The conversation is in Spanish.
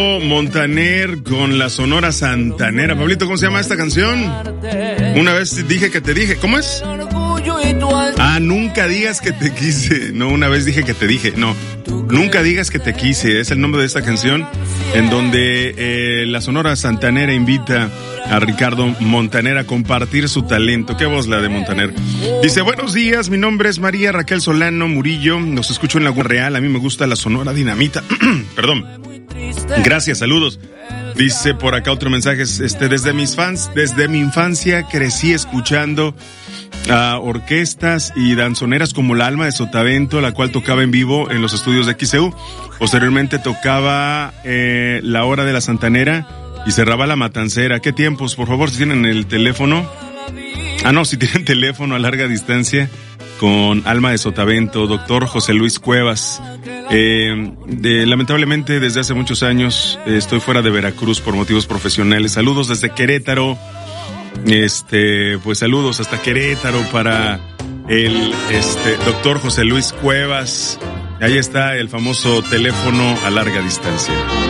Montaner con la Sonora Santanera. Pablito, ¿cómo se llama esta canción? Una vez dije que te dije. ¿Cómo es? Nunca digas que te quise. No, una vez dije que te dije. No, nunca digas que te quise. Es el nombre de esta canción en donde la Sonora Santanera invita a Ricardo Montaner a compartir su talento. Qué voz la de Montaner. Dice, buenos días, mi nombre es María Raquel Solano Murillo. Los escucho en Laguna Real. A mí me gusta la Sonora Dinamita. Perdón. Gracias, saludos. Dice por acá otro mensaje, desde mi infancia crecí escuchando orquestas y danzoneras como La Alma de Sotavento, la cual tocaba en vivo en los estudios de XCU. Posteriormente tocaba La Hora de la Santanera y cerraba La Matancera. ¿Qué tiempos? Por favor, si tienen el teléfono. Si tienen teléfono a larga distancia con Alma de Sotavento, doctor José Luis Cuevas. Lamentablemente desde hace muchos años estoy fuera de Veracruz por motivos profesionales. Saludos desde Querétaro. Pues saludos hasta Querétaro para el doctor José Luis Cuevas. Ahí está el famoso teléfono a larga distancia.